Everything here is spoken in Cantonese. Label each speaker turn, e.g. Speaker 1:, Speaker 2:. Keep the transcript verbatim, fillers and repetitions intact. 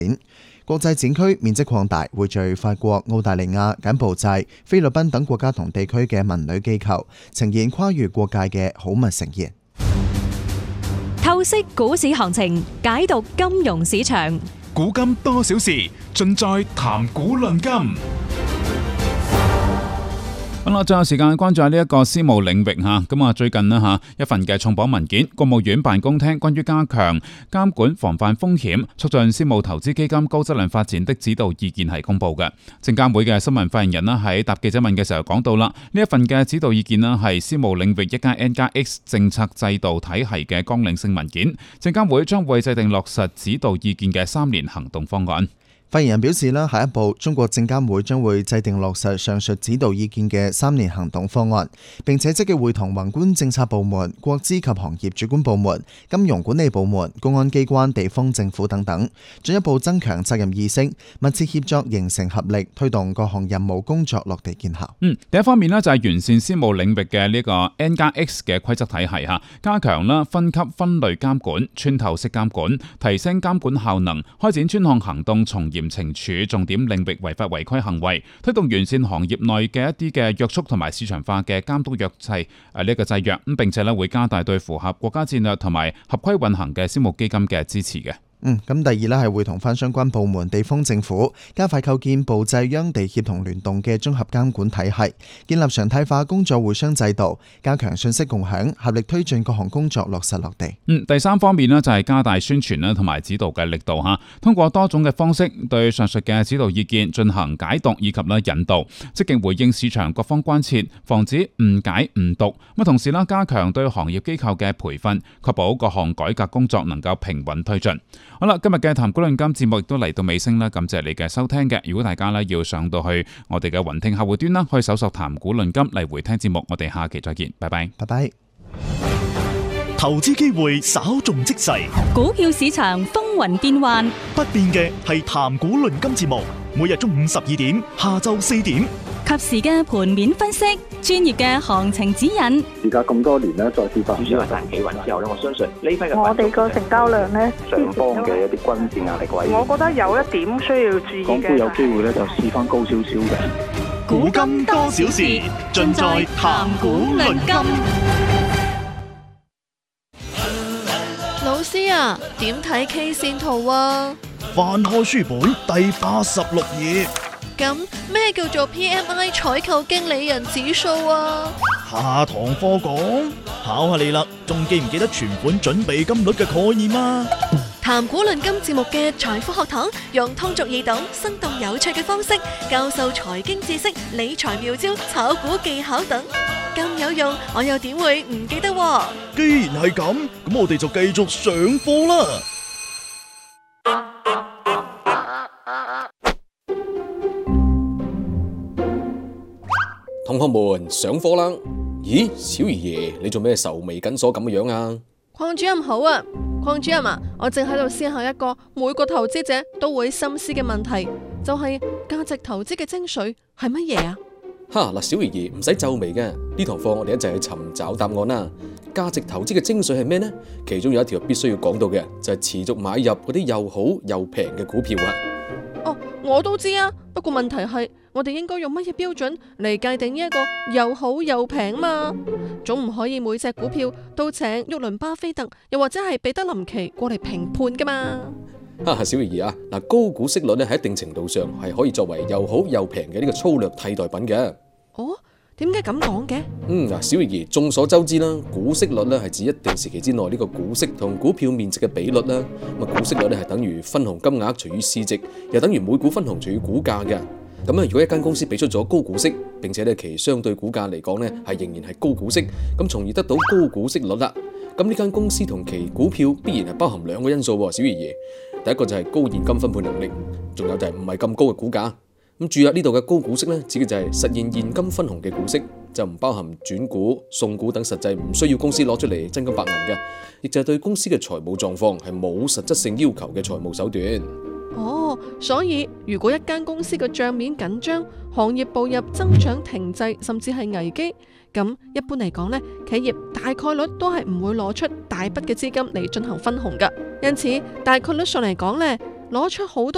Speaker 1: 國際展區面積擴大，匯聚法國、澳大利亞、柬埔寨、菲律賓等國家同地區嘅文旅機構，呈現跨越國界嘅好物盛宴。
Speaker 2: 透析股市行情，解讀金融市場，
Speaker 3: 古今多少事，盡在談股論金。好啦，最後時間關注下呢一個私募領域吓，咁啊最近呢吓一份嘅重磅文件，國務院辦公廳關於加強監管防範風險、促進私募投資基金高質量發展的指導意見係公布嘅。證監會嘅新聞發言人呢喺答記者問嘅時候講到啦，呢一份嘅指導意見呢係私募領域一加 N 加 X 政策制度體系嘅綱領性文件，證監會將會制定落實指導意見嘅三年行動方案。
Speaker 1: 發言人表示啦，下一步中國證監會將會制定落實上述指導意見嘅三年行動方案，並且積極會同宏觀政策部門、國資及行業主管部門、金融管理部門、公安機關、地方政府等等，進一步增強責任意識，密切協作，形成合力，推動各項任務工作落地見效。
Speaker 3: 嗯，第一方面呢，就係完善私募領域嘅呢個 N 加 X 嘅規則體系吓，加強啦分級分類監管、穿透式監管，提升監管效能，開展專項行動，從嚴懲處重點領域違法違規行為，推動完善行業內嘅一啲嘅約束同埋市場化嘅監督約制誒呢個制約，咁並且咧會加大對符合國家戰略同埋合規運行嘅私募基金嘅支持嘅。
Speaker 1: 嗯，咁第二呢係會同翻相關部門、地方政府加快構建部際央地協同聯動嘅綜合監管體系，建立常態化工作互相制度，加強信息共享，合力推進各項工作落實落地。
Speaker 3: 嗯，第三方面呢就係加大宣傳啦同埋指導嘅力度吓，通過多種嘅方式對上述嘅指導意見進行解讀以及咧引導，積極回應市場各方關切，防止誤解誤讀。咁同時咧加強對行業機構嘅培訓，確保各項改革工作能夠平穩推進。好啦，今日嘅談股論金節目亦都嚟到尾聲啦，感謝你嘅收聽嘅。如果大家咧要上到去我哋嘅雲聽客戶端啦，可以搜索談股論金嚟回聽節目。我哋下期再見，拜拜，
Speaker 1: 拜拜。
Speaker 4: 投資機會稍縱即逝，
Speaker 2: 股票市場風雲變幻，
Speaker 4: 不變嘅係談股論金節目，每日中午十二點，下晝四點，
Speaker 2: 及時嘅盤面分析，專業嘅行情指引。
Speaker 5: 而家咁多年咧，再次發展
Speaker 6: 主要係大企穩之後咧，我相信呢批嘅
Speaker 7: 我哋個成交量咧，
Speaker 5: 上方嘅一啲均線壓力位，
Speaker 7: 我覺得有一點需要注意嘅。
Speaker 5: 港股有機會咧就試翻高少少嘅。
Speaker 4: 股金多少事，盡在談股論金。
Speaker 8: 老師啊，點睇 K 線圖啊？
Speaker 4: 翻開書本第八十六頁。
Speaker 8: 咁咩叫做 P M I 採購經理人指數啊？
Speaker 4: 下堂課講，考下你啦，仲記唔記得存款準備金率嘅概念啊？
Speaker 8: 談股論金節目嘅財富學堂，用通俗易懂、生動有趣嘅方式教授財經知識、理財妙招、炒股技巧等，咁有用，我又點會唔記得喎？
Speaker 4: 既然係咁，咁我哋就繼續上課啦。
Speaker 9: 同學們上課啦！咦，小爺爺，你做咩愁眉緊鎖咁嘅樣啊？
Speaker 8: 鄺主任好啊，鄺主任啊，我正喺度思考一個每個投資者都會深思嘅問題，就係價值投資嘅精髓係乜嘢啊？
Speaker 9: 哈嗱，小爺爺唔使皺眉嘅，呢堂課我哋一齊去尋找答案啦。價值投資嘅精髓係咩呢？其中有一條必須要講到嘅就係持續買入嗰啲又好又平嘅股票啊！
Speaker 8: 哦，我都知啊，不過問題係我哋應該用乜嘢標準嚟界定呢一個又好又平嘛？總唔可以每隻股票都請沃倫巴菲特又或者係彼得林奇過嚟評判噶嘛？
Speaker 9: 哈哈，小爺爺啊，嗱，高股息率咧喺一定程度上係可以作為又好又平嘅呢個粗略替代品嘅。
Speaker 8: 哦，點解咁講嘅？
Speaker 9: 嗯，嗱，小爺爺，眾所周知啦，股息率咧係指一定時期之內呢個股息同股票面值嘅比率啦。咁啊，股息率咧係等於分紅金額除以市值，又等於每股分紅除以股價嘅。咁啊，如果一間公司俾出咗高股息，並且咧其相對股價嚟講咧係仍然係高股息，咁從而得到高股息率啦。咁呢間公司同其股票必然係包含兩個因素喎，小爺爺。第一個就係高現金分配能力，仲有就係唔係咁高嘅股價。咁注意呢度嘅高股息咧，指嘅就係實現現金分紅嘅股息，就唔包含轉股、送股等實際唔需要公司攞出嚟真金白銀嘅，亦就係對公司嘅財務狀況係冇實質性要求嘅財務手段。
Speaker 8: 哦，所以如果一間公司嘅賬面緊張，行業步入增長停滯，甚至係危機，咁一般嚟講呢，企業大概率都係唔會攞出大筆嘅資金嚟進行分紅噶。因此，大概率上嚟講呢，攞出好多